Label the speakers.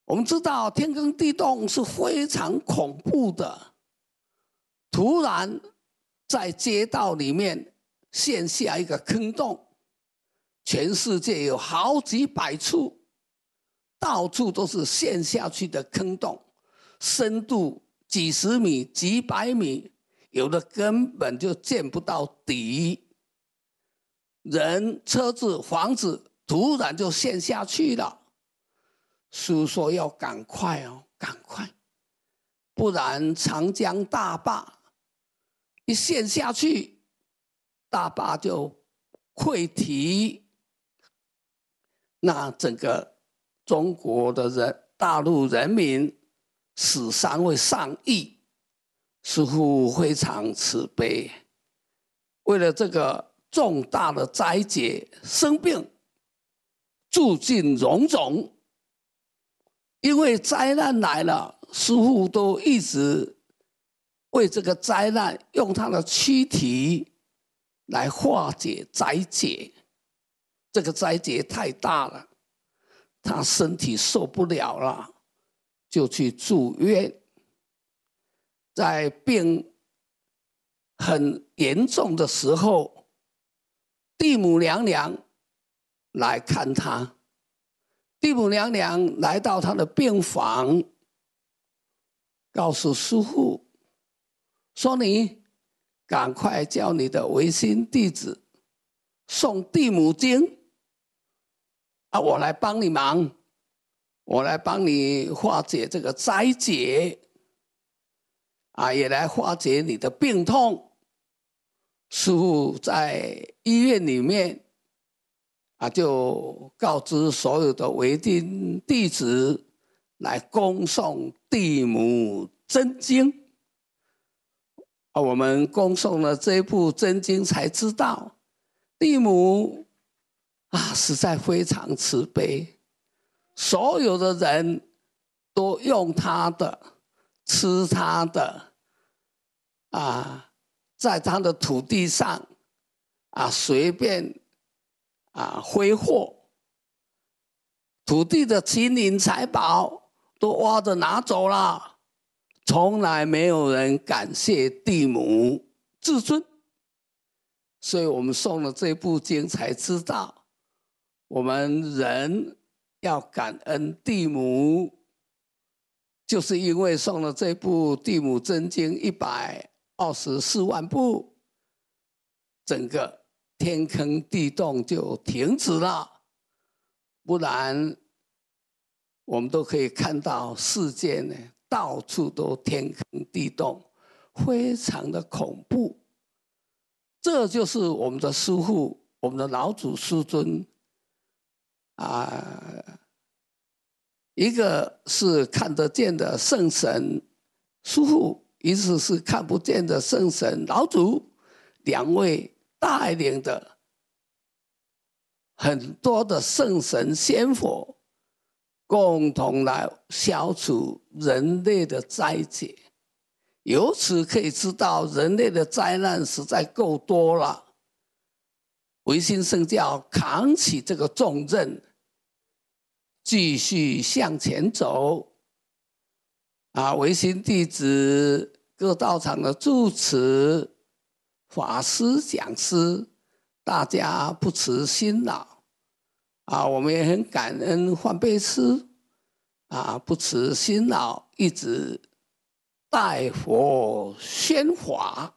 Speaker 1: 我们知道天坑地洞是非常恐怖的，突然在街道里面陷下一个坑洞，全世界有好几百处，到处都是陷下去的坑洞，深度几十米、几百米，有的根本就见不到底，人、车子、房子突然就陷下去了。师说要赶快哦，赶快，不然长江大坝一陷下去，大坝就溃堤，那整个中国的大陆人民死伤会上亿，师父非常慈悲，为了这个重大的灾劫，生病住进荣总。因为灾难来了，师父都一直为这个灾难用他的躯体来化解灾劫。这个灾劫太大了，他身体受不了了，就去住院。在病很严重的时候，地母娘娘来看他。地母娘娘来到他的病房，告诉师父说：“你赶快叫你的维新弟子诵地母经啊，我来帮你忙，我来帮你化解这个灾劫啊，也来化解你的病痛。”师父在医院里面就告知所有的维新弟子来恭诵地母真经。我们恭诵了这部真经，才知道地母实在非常慈悲，所有的人都用他的、吃他的在他的土地上随便挥霍，土地的金银财宝都挖着拿走了，从来没有人感谢地母至尊。所以我们诵了这部经，才知道我们人要感恩地母，就是因为诵了这部地母真经124万部，整个天坑地洞就停止了，不然我们都可以看到世界呢，到处都天坑地洞，非常的恐怖。这就是我们的师父，我们的老祖师尊一个是看得见的圣神师父，一个是看不见的圣神老祖，两位带领的很多的圣神仙佛，共同来消除人类的灾劫。由此可以知道，人类的灾难实在够多了。维新圣教扛起这个重任，继续向前走。维新弟子、各道场的住持、法师、讲师，大家不辞辛劳我们也很感恩梵呗师不辞辛劳，一直带佛宣法。